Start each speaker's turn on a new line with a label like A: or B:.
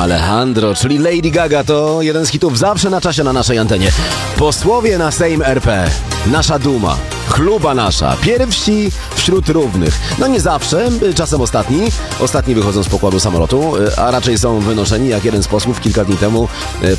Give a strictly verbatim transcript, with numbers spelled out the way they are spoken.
A: Alejandro, czyli Lady Gaga, to jeden z hitów zawsze na czasie na naszej antenie. Posłowie na Sejm R P. Nasza duma. Chluba nasza. Pierwsi wśród równych. No nie zawsze, czasem ostatni. Ostatni wychodzą z pokładu samolotu, a raczej są wynoszeni, jak jeden z posłów kilka dni temu